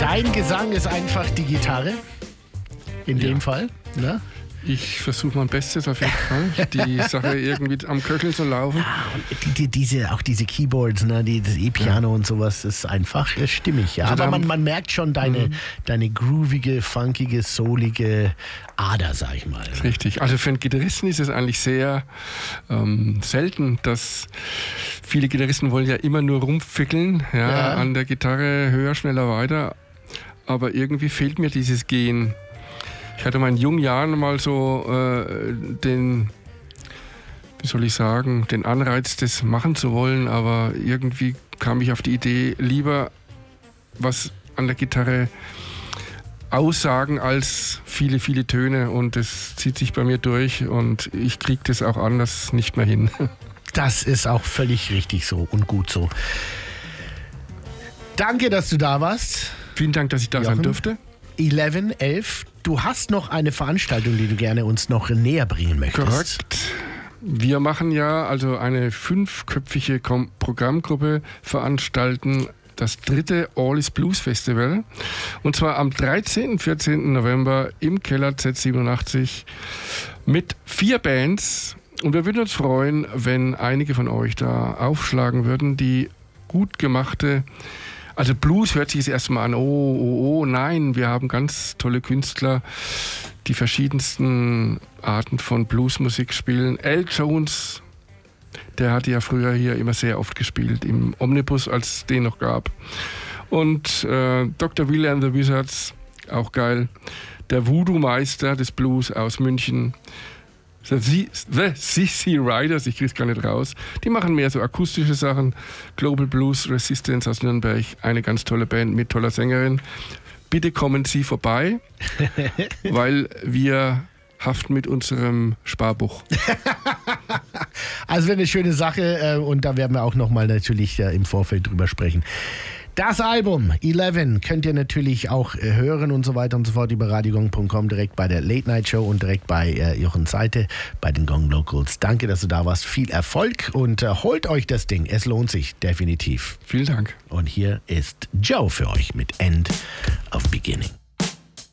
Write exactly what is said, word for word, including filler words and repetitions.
Dein Gesang ist einfach die Gitarre. In Ja. dem Fall. Ne? Ich versuche mein Bestes auf jeden Fall, die Sache irgendwie am Köcheln zu laufen. Ja, und die, die, diese, auch diese Keyboards, ne, die, das E-Piano ja. und sowas, ist einfach äh, stimmig. Ja. Also aber man, man merkt schon deine, mhm. deine groovige, funkige, soulige Ader, sag ich mal. Richtig. Also für einen Gitarristen ist es eigentlich sehr ähm, selten, dass viele Gitarristen wollen ja immer nur rumfickeln, ja, ja. an der Gitarre höher, schneller, weiter. Aber irgendwie fehlt mir dieses Gehen. Ich hatte in meinen jungen Jahren mal so äh, den, wie soll ich sagen, den Anreiz, das machen zu wollen, aber irgendwie kam ich auf die Idee, lieber was an der Gitarre aussagen als viele, viele Töne, und das zieht sich bei mir durch und ich kriege das auch anders nicht mehr hin. Das ist auch völlig richtig so und gut so. Danke, dass du da warst. Vielen Dank, dass ich da Jochen. sein durfte. elf, elf. Du hast noch eine Veranstaltung, die du gerne uns noch näher bringen möchtest. Korrekt. Wir machen ja also eine fünfköpfige Kom- Programmgruppe veranstalten das dritte All is Blues Festival. Und zwar am dreizehnten und vierzehnten November im Keller Z siebenundachtzig mit vier Bands. Und wir würden uns freuen, wenn einige von euch da aufschlagen würden, die gut gemachte. Also Blues hört sich jetzt erstmal an, oh, oh, oh, nein, wir haben ganz tolle Künstler, die verschiedensten Arten von Bluesmusik spielen. Al Jones, der hatte ja früher hier immer sehr oft gespielt, im Omnibus, als es den noch gab. Und äh, Doktor Wille and the Wizards, auch geil. Der Voodoo-Meister des Blues aus München. The C C Riders, ich krieg's gar nicht raus. Die machen mehr so akustische Sachen. Global Blues Resistance aus Nürnberg, eine ganz tolle Band mit toller Sängerin. Bitte kommen Sie vorbei, weil wir haften mit unserem Sparbuch. Also wäre eine schöne Sache, und da werden wir auch nochmal natürlich im Vorfeld drüber sprechen. Das Album elf könnt ihr natürlich auch hören und so weiter und so fort über radiogong punkt com, direkt bei der Late Night Show und direkt bei äh, Jochens Seite, bei den Gong Locals. Danke, dass du da warst. Viel Erfolg und äh, holt euch das Ding. Es lohnt sich definitiv. Vielen Dank. Und hier ist Joe für euch mit End of Beginning.